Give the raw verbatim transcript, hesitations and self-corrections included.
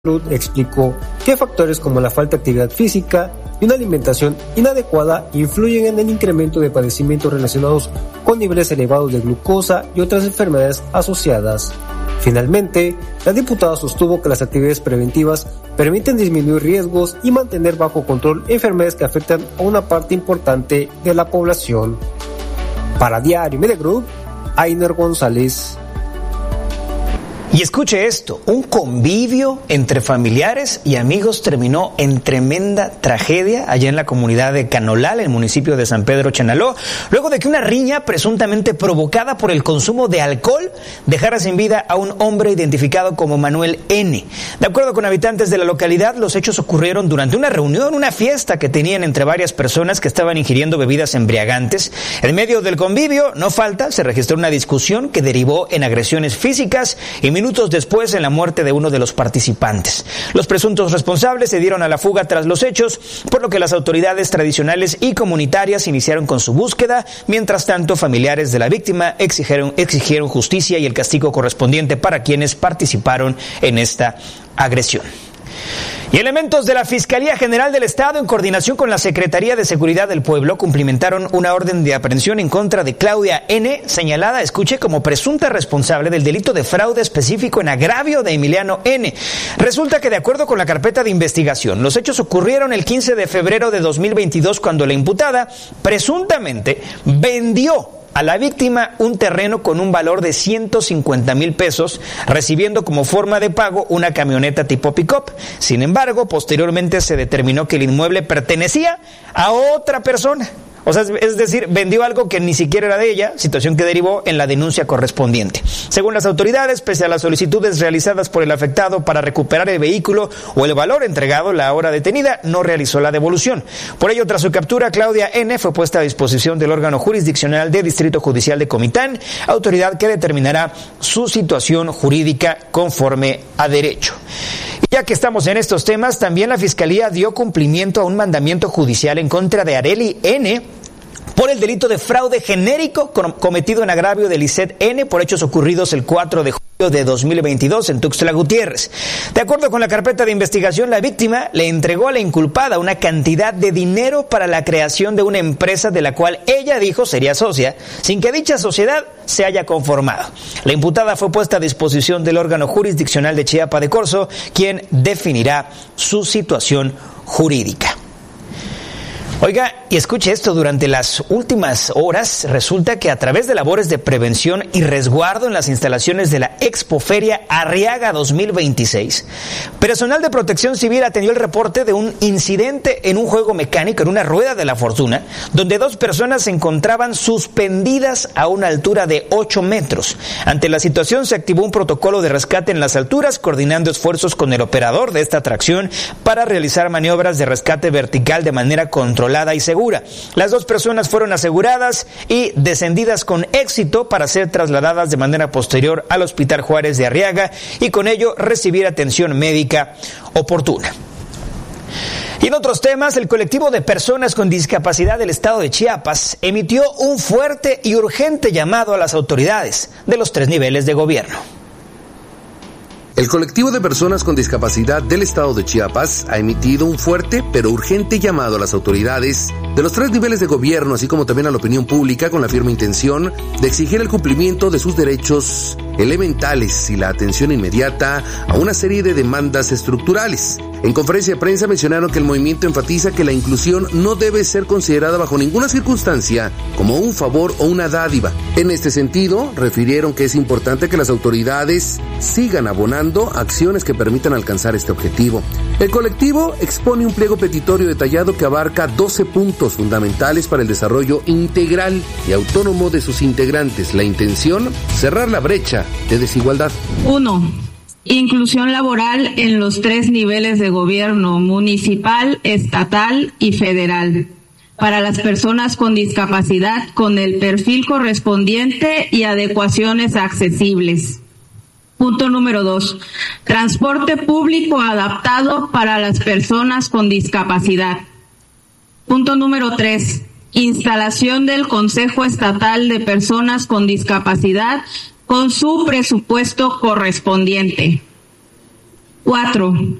Salud explicó que factores como la falta de actividad física y una alimentación inadecuada influyen en el incremento de padecimientos relacionados con niveles elevados de glucosa y otras enfermedades asociadas. Finalmente, la diputada sostuvo que las actividades preventivas permiten disminuir riesgos y mantener bajo control enfermedades que afectan a una parte importante de la población. Para Diario Media Group, Ainer González. Y escuche esto, un convivio entre familiares y amigos terminó en tremenda tragedia allá en la comunidad de Canolal, en el municipio de San Pedro Chenaló, luego de que una riña presuntamente provocada por el consumo de alcohol dejara sin vida a un hombre identificado como Manuel N. De acuerdo con habitantes de la localidad, los hechos ocurrieron durante una reunión, una fiesta que tenían entre varias personas que estaban ingiriendo bebidas embriagantes. En medio del convivio, no falta, se registró una discusión que derivó en agresiones físicas y minutos después en la muerte de uno de los participantes. Los presuntos responsables se dieron a la fuga tras los hechos, por lo que las autoridades tradicionales y comunitarias iniciaron con su búsqueda. Mientras tanto, familiares de la víctima exigieron, exigieron justicia y el castigo correspondiente para quienes participaron en esta agresión. Y elementos de la Fiscalía General del Estado, en coordinación con la Secretaría de Seguridad del Pueblo, cumplimentaron una orden de aprehensión en contra de Claudia N., señalada, escuche, como presunta responsable del delito de fraude específico en agravio de Emiliano N. Resulta que, de acuerdo con la carpeta de investigación, los hechos ocurrieron el quince de febrero de dos mil veintidós, cuando la imputada presuntamente vendió a la víctima un terreno con un valor de ciento cincuenta mil pesos, recibiendo como forma de pago una camioneta tipo pick-up. Sin embargo, posteriormente se determinó que el inmueble pertenecía a otra persona. O sea, es decir, vendió algo que ni siquiera era de ella, situación que derivó en la denuncia correspondiente. Según las autoridades, pese a las solicitudes realizadas por el afectado para recuperar el vehículo o el valor entregado, la hora detenida no realizó la devolución. Por ello, tras su captura, Claudia N. fue puesta a disposición del órgano jurisdiccional de Distrito Judicial de Comitán, autoridad que determinará su situación jurídica conforme a derecho. Ya que estamos en estos temas, también la Fiscalía dio cumplimiento a un mandamiento judicial en contra de Areli N. por el delito de fraude genérico cometido en agravio de Lisset N. por hechos ocurridos el cuatro de julio de dos mil veintidós en Tuxtla Gutiérrez. De acuerdo con la carpeta de investigación, la víctima le entregó a la inculpada una cantidad de dinero para la creación de una empresa de la cual ella dijo sería socia, sin que dicha sociedad se haya conformado. La imputada fue puesta a disposición del órgano jurisdiccional de Chiapa de Corzo, quien definirá su situación jurídica. Oiga, y escuche esto, durante las últimas horas resulta que a través de labores de prevención y resguardo en las instalaciones de la Expoferia Arriaga dos mil veintiséis, personal de Protección Civil atendió el reporte de un incidente en un juego mecánico, en una rueda de la fortuna, donde dos personas se encontraban suspendidas a una altura de ocho metros. Ante la situación se activó un protocolo de rescate en las alturas, coordinando esfuerzos con el operador de esta atracción para realizar maniobras de rescate vertical de manera controlada y segura. Las dos personas fueron aseguradas y descendidas con éxito para ser trasladadas de manera posterior al Hospital Juárez de Arriaga y con ello recibir atención médica oportuna. Y en otros temas, el colectivo de personas con discapacidad del estado de Chiapas emitió un fuerte y urgente llamado a las autoridades de los tres niveles de gobierno. El colectivo de personas con discapacidad del estado de Chiapas ha emitido un fuerte pero urgente llamado a las autoridades de los tres niveles de gobierno, así como también a la opinión pública, con la firme intención de exigir el cumplimiento de sus derechos elementales y la atención inmediata a una serie de demandas estructurales. En conferencia de prensa mencionaron que el movimiento enfatiza que la inclusión no debe ser considerada bajo ninguna circunstancia como un favor o una dádiva. En este sentido, refirieron que es importante que las autoridades sigan abonando acciones que permitan alcanzar este objetivo. El colectivo expone un pliego petitorio detallado que abarca doce puntos fundamentales para el desarrollo integral y autónomo de sus integrantes. La intención, cerrar la brecha de desigualdad. Uno. Inclusión laboral en los tres niveles de gobierno: municipal, estatal y federal, para las personas con discapacidad con el perfil correspondiente y adecuaciones accesibles. Punto número dos. Transporte público adaptado para las personas con discapacidad. Punto número tres. Instalación del Consejo Estatal de Personas con Discapacidad con su presupuesto correspondiente. Cuatro,